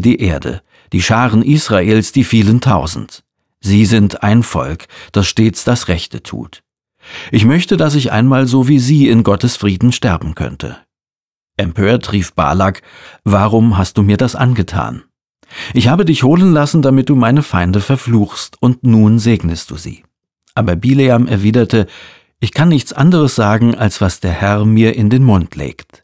die Erde, die Scharen Israels die vielen Tausend. Sie sind ein Volk, das stets das Rechte tut. Ich möchte, dass ich einmal so wie sie in Gottes Frieden sterben könnte. Empört rief Balak: Warum hast du mir das angetan? Ich habe dich holen lassen, damit du meine Feinde verfluchst, und nun segnest du sie. Aber Bileam erwiderte: Ich kann nichts anderes sagen, als was der Herr mir in den Mund legt.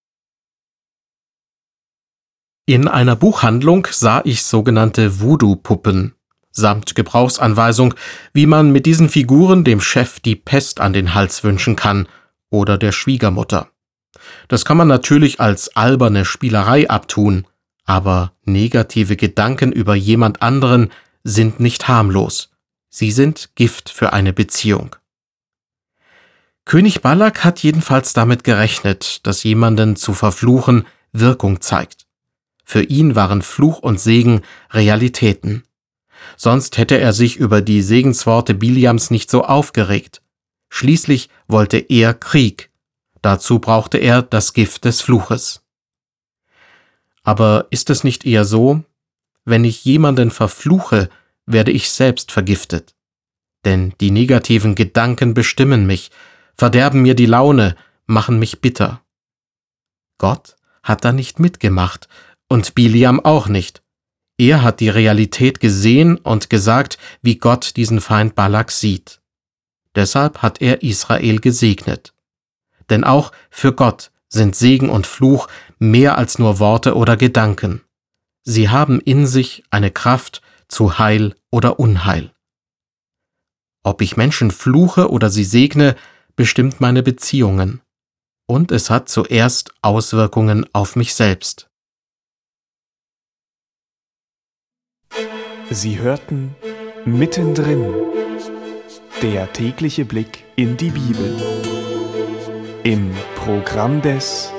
In einer Buchhandlung sah ich sogenannte Voodoo-Puppen, samt Gebrauchsanweisung, wie man mit diesen Figuren dem Chef die Pest an den Hals wünschen kann oder der Schwiegermutter. Das kann man natürlich als alberne Spielerei abtun, aber negative Gedanken über jemand anderen sind nicht harmlos. Sie sind Gift für eine Beziehung. König Balak hat jedenfalls damit gerechnet, dass jemanden zu verfluchen Wirkung zeigt. Für ihn waren Fluch und Segen Realitäten. Sonst hätte er sich über die Segensworte Bileams nicht so aufgeregt. Schließlich wollte er Krieg. Dazu brauchte er das Gift des Fluches. Aber ist es nicht eher so, wenn ich jemanden verfluche, werde ich selbst vergiftet? Denn die negativen Gedanken bestimmen mich, verderben mir die Laune, machen mich bitter. Gott hat da nicht mitgemacht und Bileam auch nicht. Er hat die Realität gesehen und gesagt, wie Gott diesen Feind Balak sieht. Deshalb hat er Israel gesegnet. Denn auch für Gott sind Segen und Fluch mehr als nur Worte oder Gedanken. Sie haben in sich eine Kraft zu Heil oder Unheil. Ob ich Menschen fluche oder sie segne, bestimmt meine Beziehungen. Und es hat zuerst Auswirkungen auf mich selbst. Sie hörten Mittendrin, der tägliche Blick in die Bibel. Im Programm des